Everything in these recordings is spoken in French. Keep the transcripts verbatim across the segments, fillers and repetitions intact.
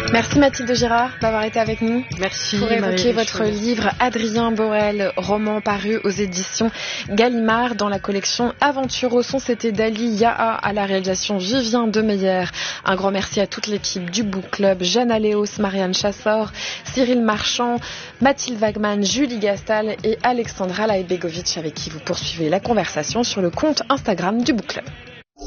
Merci Mathilde Girard d'avoir été avec nous. Merci. Pour évoquer votre livre Adrien Borel, roman paru aux éditions Gallimard dans la collection Aventure au son. C'était Dali Yaha, à la réalisation Vivien Demeyer. Un grand merci à toute l'équipe du Book Club, Jeanne Aléos, Marianne Chassor, Cyril Marchand, Mathilde Wagman, Julie Gastal et Alexandra Laïbegovic, avec qui vous poursuivez la conversation sur le compte Instagram du Book Club.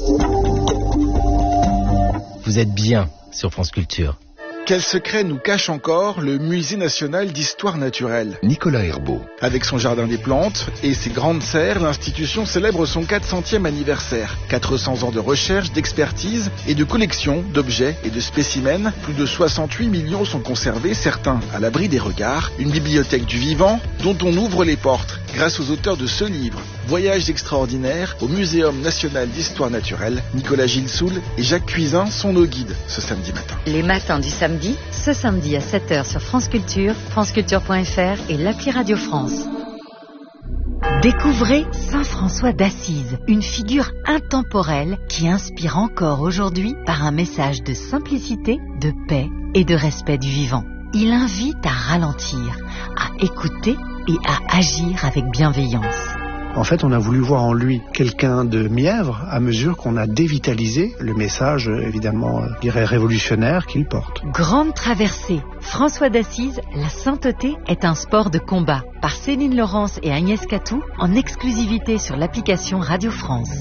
Vous êtes bien sur France Culture. Quel secret nous cache encore le Musée national d'histoire naturelle? Nicolas Herbeau. Avec son jardin des plantes et ses grandes serres, l'institution célèbre son quatre centième anniversaire. quatre cents ans de recherche, d'expertise et de collection d'objets et de spécimens. Plus de soixante-huit millions sont conservés, certains à l'abri des regards. Une bibliothèque du vivant dont on ouvre les portes grâce aux auteurs de ce livre. Voyages extraordinaires au Muséum national d'histoire naturelle. Nicolas Gilsoul et Jacques Cuisin sont nos guides ce samedi matin. Les matins du samedi, ce samedi à sept heures sur France Culture, franceculture point f r et l'appli Radio France. Découvrez Saint François d'Assise, une figure intemporelle qui inspire encore aujourd'hui par un message de simplicité, de paix et de respect du vivant. Il invite à ralentir, à écouter et à agir avec bienveillance. En fait, on a voulu voir en lui quelqu'un de mièvre à mesure qu'on a dévitalisé le message, évidemment, je dirais révolutionnaire qu'il porte. Grande traversée. François d'Assise, la sainteté est un sport de combat. Par Céline Laurence et Agnès Catou, en exclusivité sur l'application Radio France.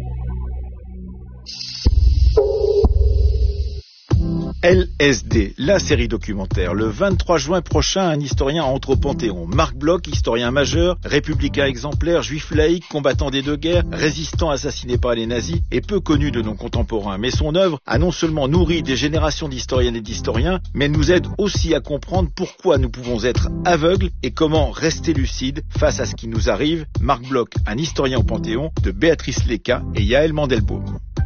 L S D, la série documentaire. Le vingt-trois juin prochain, un historien entre au Panthéon. Marc Bloch, historien majeur, républicain exemplaire, juif laïque, combattant des deux guerres, résistant assassiné par les nazis et peu connu de nos contemporains. Mais son œuvre a non seulement nourri des générations d'historiennes et d'historiens, mais nous aide aussi à comprendre pourquoi nous pouvons être aveugles et comment rester lucides face à ce qui nous arrive. Marc Bloch, un historien au Panthéon, de Béatrice Léca et Yaël Mandelbaum.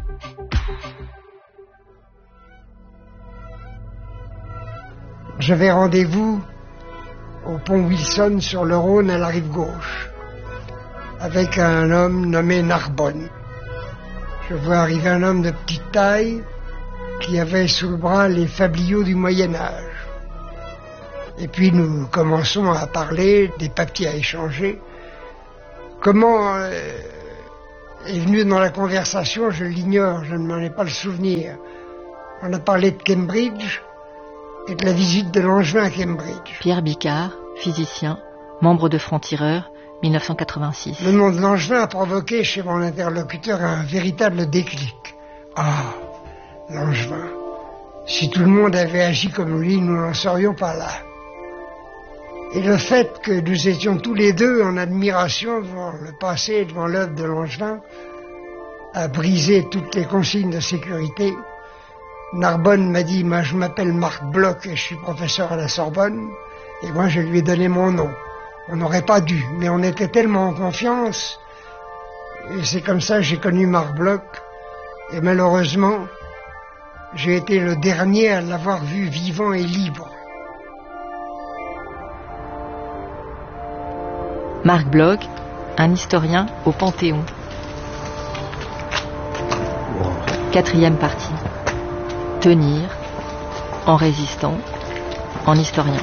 J'avais rendez-vous au pont Wilson sur le Rhône à la rive gauche avec un homme nommé Narbonne. Je vois arriver un homme de petite taille qui avait sous le bras les fabliaux du Moyen-Âge. Et puis nous commençons à parler, des papiers à échanger. Comment euh, est venu dans la conversation, je l'ignore, je ne m'en ai pas le souvenir. On a parlé de Cambridge et de la visite de Langevin à Cambridge. Pierre Bicard, physicien, membre de Francs-Tireurs, mille neuf cent quatre-vingt-six. Le nom de Langevin a provoqué chez mon interlocuteur un véritable déclic. Ah, Langevin. Si tout le monde avait agi comme lui, nous n'en serions pas là. Et le fait que nous étions tous les deux en admiration devant le passé et devant l'œuvre de Langevin a brisé toutes les consignes de sécurité. Narbonne m'a dit, moi je m'appelle Marc Bloch et je suis professeur à la Sorbonne, et moi je lui ai donné mon nom. On n'aurait pas dû, mais on était tellement en confiance, et c'est comme ça que j'ai connu Marc Bloch, et malheureusement, j'ai été le dernier à l'avoir vu vivant et libre. Marc Bloch, un historien au Panthéon. Quatrième partie. Tenir, en résistant, en historien.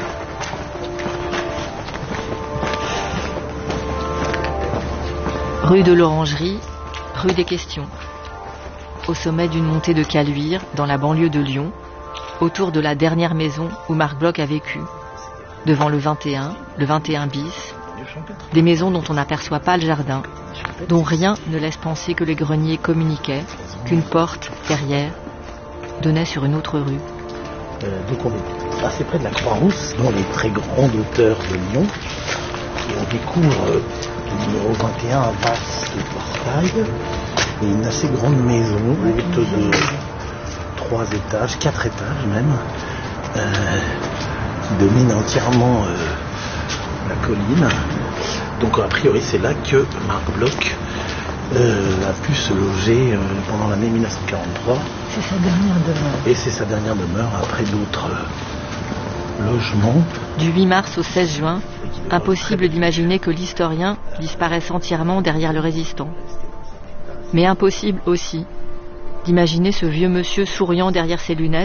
Rue de l'Orangerie, rue des Questions. Au sommet d'une montée de Caluire, dans la banlieue de Lyon, autour de la dernière maison où Marc Bloch a vécu, devant le vingt et un, le vingt et un bis, des maisons dont on n'aperçoit pas le jardin, dont rien ne laisse penser que les greniers communiquaient, qu'une porte, derrière, donnait sur une autre rue. Euh, donc on est assez près de la Croix-Rousse, dans les très grandes hauteurs de Lyon. Et on découvre euh, le numéro vingt et un, un vaste portail et une assez grande maison, haute de trois étages, quatre étages même, euh, qui domine entièrement euh, la colline. Donc a priori c'est là que Marc Bloch Euh, a pu se loger euh, pendant l'année mille neuf cent quarante-trois. C'est sa dernière demeure. Et c'est sa dernière demeure après d'autres euh, logements. Du huit mars au seize juin, impossible d'imaginer que l'historien disparaisse entièrement derrière le résistant. Mais impossible aussi d'imaginer ce vieux monsieur souriant derrière ses lunettes,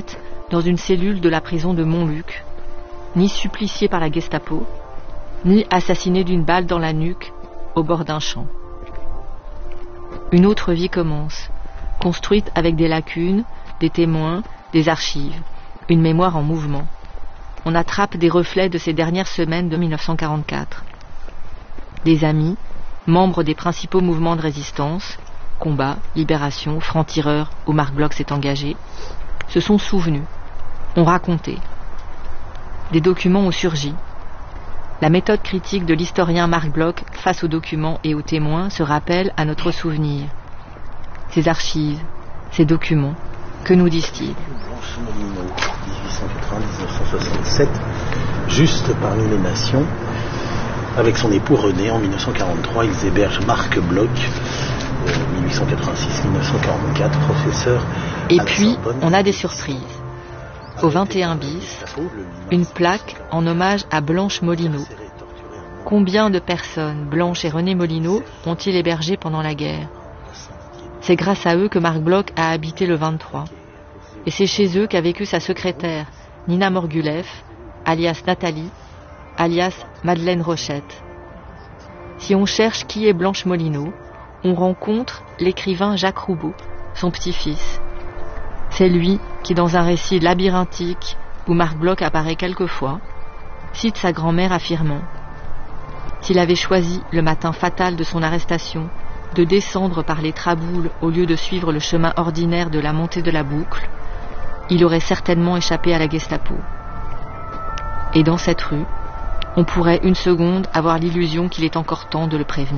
dans une cellule de la prison de Montluc, ni supplicié par la Gestapo, ni assassiné d'une balle dans la nuque au bord d'un champ. Une autre vie commence, construite avec des lacunes, des témoins, des archives, une mémoire en mouvement. On attrape des reflets de ces dernières semaines de mille neuf cent quarante-quatre. Des amis, membres des principaux mouvements de résistance, combat, libération, francs-tireurs où Marc Bloch s'est engagé, se sont souvenus, ont raconté. Des documents ont surgi. La méthode critique de l'historien Marc Bloch face aux documents et aux témoins se rappelle à notre souvenir. Ces archives, ces documents, que nous disent-ils ? Blanche Molino, dix-huit cent quatre-vingt-dix à mille neuf cent soixante-sept, juste parmi les nations. Avec son époux René, en mille neuf cent quarante-trois, ils hébergent Marc Bloch, euh, mille huit cent quatre-vingt-six à mille neuf cent quarante-quatre, professeur. Et puis, on a des surprises. Au vingt et un bis, une plaque en hommage à Blanche Molino. Combien de personnes, Blanche et René Molino, ont-ils hébergé pendant la guerre ? C'est grâce à eux que Marc Bloch a habité le vingt-trois. Et c'est chez eux qu'a vécu sa secrétaire, Nina Morguleff, alias Nathalie, alias Madeleine Rochette. Si on cherche qui est Blanche Molino, on rencontre l'écrivain Jacques Roubaud, son petit-fils. C'est lui qui, dans un récit labyrinthique où Marc Bloch apparaît quelquefois, cite sa grand-mère affirmant « S'il avait choisi, le matin fatal de son arrestation, de descendre par les Traboules au lieu de suivre le chemin ordinaire de la montée de la boucle, il aurait certainement échappé à la Gestapo. Et dans cette rue, on pourrait une seconde avoir l'illusion qu'il est encore temps de le prévenir. »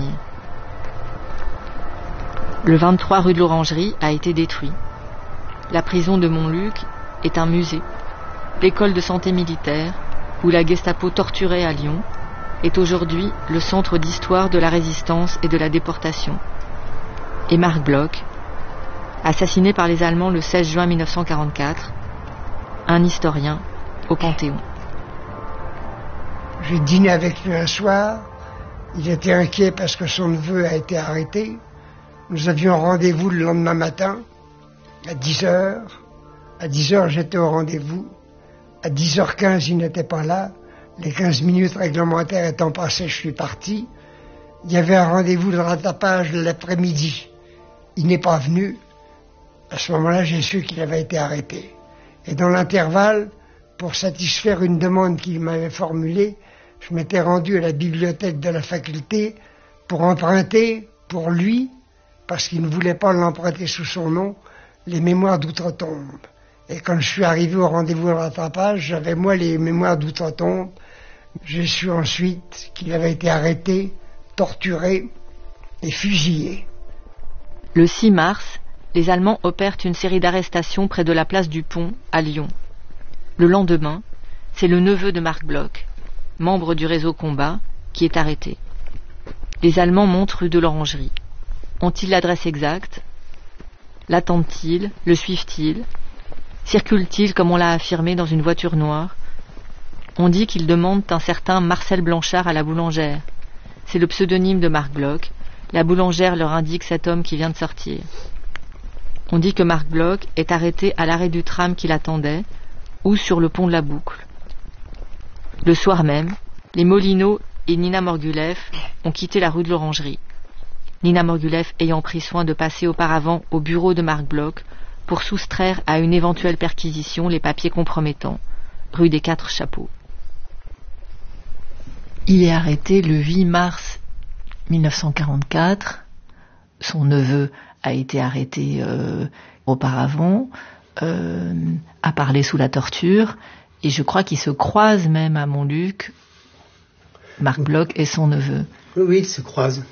Le vingt-trois rue de l'Orangerie a été détruit. La prison de Montluc est un musée. L'école de santé militaire, où la Gestapo torturait à Lyon, est aujourd'hui le centre d'histoire de la résistance et de la déportation. Et Marc Bloch, assassiné par les Allemands le seize juin mille neuf cent quarante-quatre, un historien au Panthéon. J'ai dîné avec lui un soir. Il était inquiet parce que son neveu a été arrêté. Nous avions rendez-vous le lendemain matin, à dix heures. À dix heures, j'étais au rendez-vous. À dix heures quinze, il n'était pas là. Les quinze minutes réglementaires étant passées, je suis parti. Il y avait un rendez-vous de rattrapage l'après-midi. Il n'est pas venu. À ce moment-là, j'ai su qu'il avait été arrêté. Et dans l'intervalle, pour satisfaire une demande qu'il m'avait formulée, je m'étais rendu à la bibliothèque de la faculté pour emprunter, pour lui, parce qu'il ne voulait pas l'emprunter sous son nom, les mémoires d'outre-tombe. Et quand je suis arrivé au rendez-vous de rattrapage, j'avais moi les mémoires d'outre-tombe. J'ai su ensuite qu'il avait été arrêté, torturé et fusillé. Le six mars, les Allemands opèrent une série d'arrestations près de la place du Pont, à Lyon. Le lendemain, c'est le neveu de Marc Bloch, membre du réseau Combat, qui est arrêté. Les Allemands montent rue de l'Orangerie. Ont-ils l'adresse exacte ? L'attendent-ils ? Le suivent-ils ? Circulent-ils, comme on l'a affirmé, dans une voiture noire ? On dit qu'ils demandent un certain Marcel Blanchard à la boulangère. C'est le pseudonyme de Marc Bloch. La boulangère leur indique cet homme qui vient de sortir. On dit que Marc Bloch est arrêté à l'arrêt du tram qui l'attendait, ou sur le pont de la Boucle. Le soir même, les Molino et Nina Morguleff ont quitté la rue de l'Orangerie. Nina Morguleff ayant pris soin de passer auparavant au bureau de Marc Bloch pour soustraire à une éventuelle perquisition les papiers compromettants, rue des Quatre Chapeaux. Il est arrêté le huit mars mille neuf cent quarante-quatre. Son neveu a été arrêté euh, auparavant, euh, a parlé sous la torture, et je crois qu'ils se croisent même à Montluc, Marc Bloch et son neveu. Oui, oui, ils se croisent.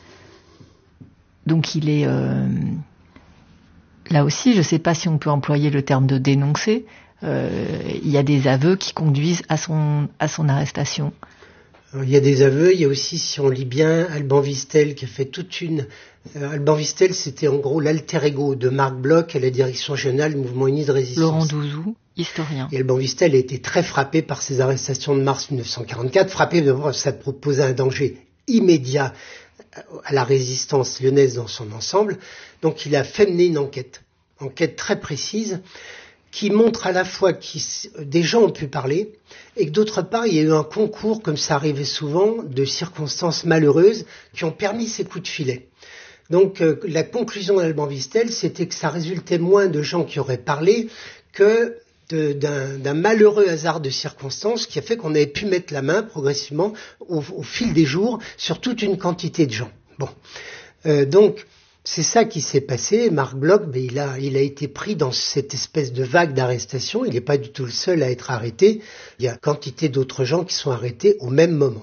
Donc il est... Euh, là aussi, je ne sais pas si on peut employer le terme de dénoncer. Euh, il y a des aveux qui conduisent à son, à son arrestation. Alors, il y a des aveux, il y a aussi, si on lit bien, Alban Vistel qui a fait toute une... Euh, Alban Vistel, c'était en gros l'alter ego de Marc Bloch à la direction générale du mouvement uni de résistance. Laurent Douzou, historien. Et Alban Vistel a été très frappé par ces arrestations de mars mille neuf cent quarante-quatre, frappé d'abord parce que ça proposait un danger immédiat à la résistance lyonnaise dans son ensemble. Donc il a fait mener une enquête, enquête très précise. qui montre à la fois que des gens ont pu parler et que d'autre part, il y a eu un concours, comme ça arrivait souvent, de circonstances malheureuses qui ont permis ces coups de filet. Donc euh, la conclusion d'Alban Vistel, c'était que ça résultait moins de gens qui auraient parlé que de, d'un, d'un malheureux hasard de circonstances qui a fait qu'on avait pu mettre la main progressivement au, au fil des jours sur toute une quantité de gens. Bon, euh, donc c'est ça qui s'est passé. Marc Bloch, ben, il a, il a été pris dans cette espèce de vague d'arrestation. Il n'est pas du tout le seul à être arrêté. Il y a quantité d'autres gens qui sont arrêtés au même moment.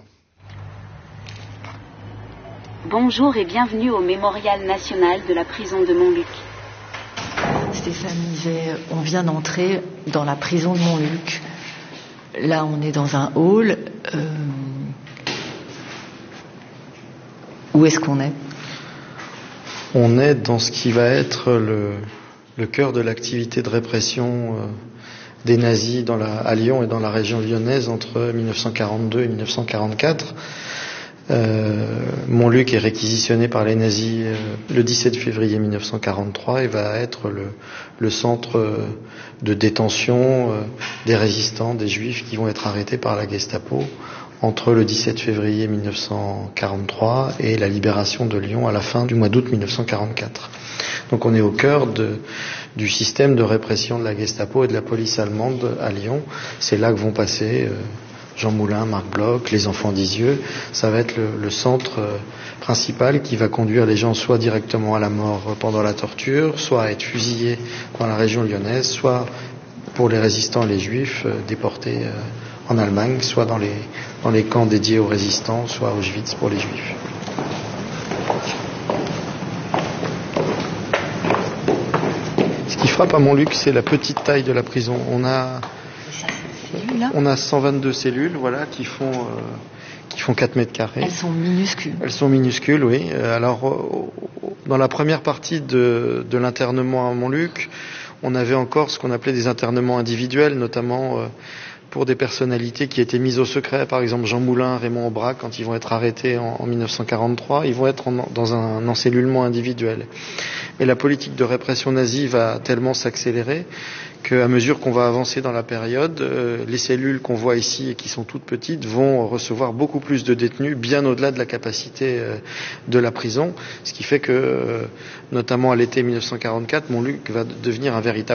Bonjour et bienvenue au Mémorial national de la prison de Montluc. Stéphane Mivet, on vient d'entrer dans la prison de Montluc. Là, on est dans un hall. Euh... Où est-ce qu'on est ? On est dans ce qui va être le, le cœur de l'activité de répression euh, des nazis dans la, à Lyon et dans la région lyonnaise entre dix-neuf cent quarante-deux et dix-neuf cent quarante-quatre. Euh, Montluc est réquisitionné par les nazis euh, le dix-sept février dix-neuf cent quarante-trois et va être le, le centre euh, de détention euh, des résistants, des juifs qui vont être arrêtés par la Gestapo entre le dix-sept février dix-neuf cent quarante-trois et la libération de Lyon à la fin du mois d'août dix-neuf cent quarante-quatre. Donc on est au cœur de, du système de répression de la Gestapo et de la police allemande à Lyon. C'est là que vont passer euh, Jean Moulin, Marc Bloch, les enfants d'Isieux. Ça va être le, le centre euh, principal qui va conduire les gens soit directement à la mort pendant la torture, soit à être fusillés dans la région lyonnaise, soit pour les résistants et les juifs euh, déportés euh, en Allemagne, soit dans les, dans les camps dédiés aux résistants, soit à Auschwitz pour les juifs. Ce qui frappe à Montluc, c'est la petite taille de la prison. On a, on a cent vingt-deux cellules, voilà, qui font, euh, qui font quatre mètres carrés. Elles sont minuscules. Elles sont minuscules, oui. Alors, dans la première partie de, de l'internement à Montluc, on avait encore ce qu'on appelait des internements individuels, notamment euh, pour des personnalités qui étaient mises au secret, par exemple Jean Moulin, Raymond Aubrac, quand ils vont être arrêtés en, en dix-neuf cent quarante-trois, ils vont être en, dans un encellulement individuel. Mais la politique de répression nazie va tellement s'accélérer qu'à mesure qu'on va avancer dans la période, euh, les cellules qu'on voit ici et qui sont toutes petites vont recevoir beaucoup plus de détenus, bien au-delà de la capacité euh, de la prison, ce qui fait que, euh, notamment à l'été dix-neuf cent quarante-quatre, Montluc va devenir un véritable